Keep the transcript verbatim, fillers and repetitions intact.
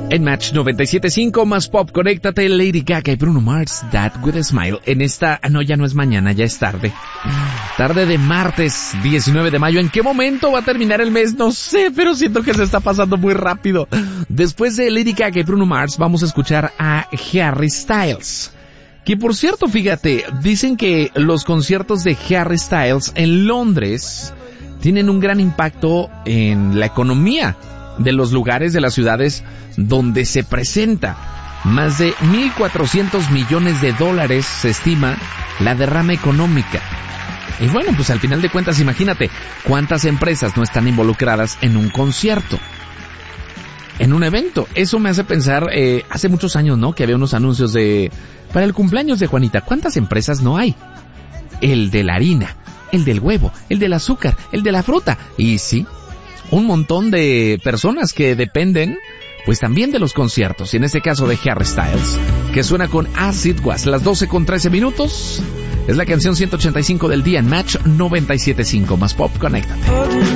En Match noventa y siete punto cinco más pop, conéctate, Lady Gaga y Bruno Mars, That With a Smile. En esta, no, ya no es mañana, ya es tarde. Tarde de martes, diecinueve de mayo. ¿En qué momento va a terminar el mes? No sé, pero siento que se está pasando muy rápido. Después de Lady Gaga y Bruno Mars, vamos a escuchar a Harry Styles. Que por cierto, fíjate, dicen que los conciertos de Harry Styles en Londres tienen un gran impacto en la economía de los lugares, de las ciudades donde se presenta. Más de mil cuatrocientos millones de dólares se estima la derrama económica. Y bueno, pues al final de cuentas, imagínate cuántas empresas no están involucradas en un concierto, en un evento. Eso me hace pensar, eh, hace muchos años, ¿no? Que había unos anuncios de, para el cumpleaños de Juanita. ¿Cuántas empresas no hay? El de la harina, el del huevo, el del azúcar, el de la fruta. Y sí, un montón de personas que dependen, pues también de los conciertos. Y en este caso de Harry Styles, que suena con As It Was. Las doce con trece minutos. Es la canción ciento ochenta y cinco del día en Match noventa y siete punto cinco. Más pop, conéctate.